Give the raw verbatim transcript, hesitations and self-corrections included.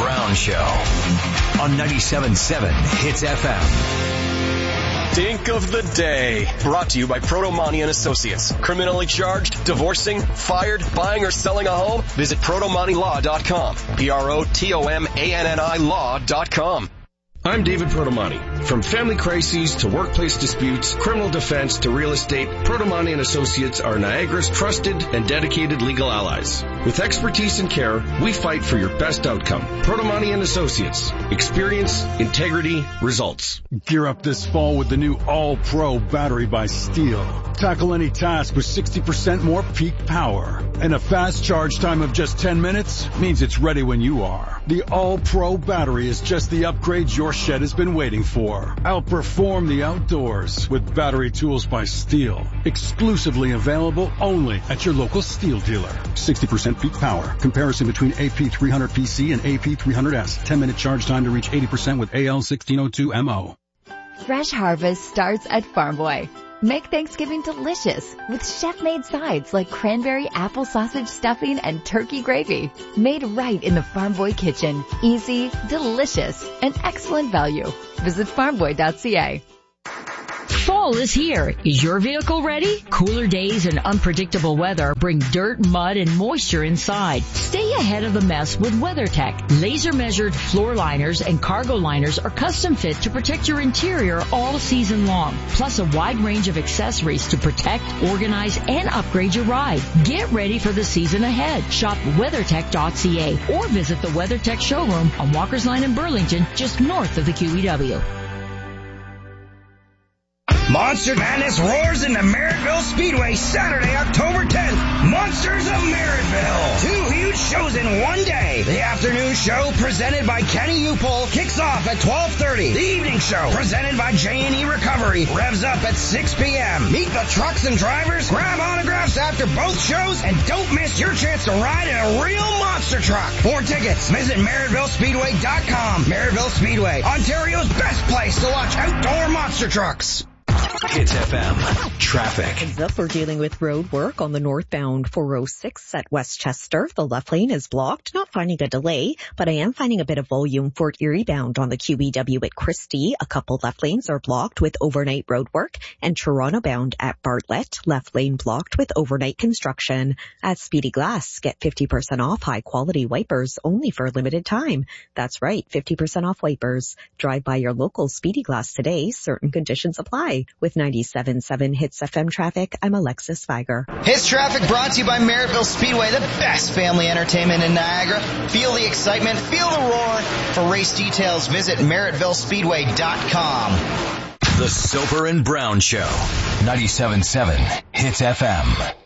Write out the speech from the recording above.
Brown Show on ninety-seven point seven Hits F M. Dink of the day. Brought to you by Protomani and Associates. Criminally charged, divorcing, fired, buying or selling a home? Visit protomani law dot com. P R O T O M A N N I law dot com. I'm David Protomani. From family crises to workplace disputes, criminal defense to real estate, Protomani and Associates are Niagara's trusted and dedicated legal allies. With expertise and care, we fight for your best outcome. Protomani and Associates. Experience, integrity, results. Gear up this fall with the new All-Pro battery by Steel. Tackle any task with sixty percent more peak power. And a fast charge time of just ten minutes means it's ready when you are. The All-Pro battery is just the upgrade your shed has been waiting for. Outperform the outdoors with battery tools by Steel. Exclusively available only at your local Steel dealer. sixty percent peak power. Comparison between A P three hundred P C and A P three hundred S. ten minute charge time to reach eighty percent with A L sixteen oh two M O. Fresh harvest starts at Farm Boy. Make Thanksgiving delicious with chef-made sides like cranberry apple sausage stuffing and turkey gravy. Made right in the Farm Boy kitchen. Easy, delicious, and excellent value. Visit farm boy dot c a. Fall is here. Is your vehicle ready? Cooler days and unpredictable weather bring dirt, mud, and moisture inside. Stay ahead of the mess with WeatherTech. Laser-measured floor liners and cargo liners are custom fit to protect your interior all season long. Plus a wide range of accessories to protect, organize, and upgrade your ride. Get ready for the season ahead. Shop weathertech dot c a or visit the WeatherTech showroom on Walker's Line in Burlington, just north of the Q E W. Monster Madness roars into Merrittville Speedway Saturday, October tenth. Monsters of Merrittville. Two huge shows in one day. The afternoon show, presented by Kenny Upol, kicks off at twelve thirty. The evening show, presented by J and E Recovery, revs up at six p.m. Meet the trucks and drivers, grab autographs after both shows, and don't miss your chance to ride in a real monster truck. For tickets, visit Merrittville Speedway dot com. Merrittville Speedway, Ontario's best place to watch outdoor monster trucks. Hits F M. Traffic. Heads up, we're dealing with road work on the northbound four oh six at Westchester. The left lane is blocked. Not finding a delay, but I am finding a bit of volume Fort Erie bound on the Q E W at Christie. A couple left lanes are blocked with overnight road work, and Toronto bound at Bartlett. Left lane blocked with overnight construction. At Speedy Glass, get fifty percent off high quality wipers only for a limited time. That's right, fifty percent off wipers. Drive by your local Speedy Glass today. Certain conditions apply. With ninety-seven point seven Hits F M traffic, I'm Alexis Viger. Hits traffic brought to you by Merrittville Speedway, the best family entertainment in Niagara. Feel the excitement, feel the roar. For race details, visit Merrittville Speedway dot com. The Soper and Brown Show, ninety-seven point seven Hits F M.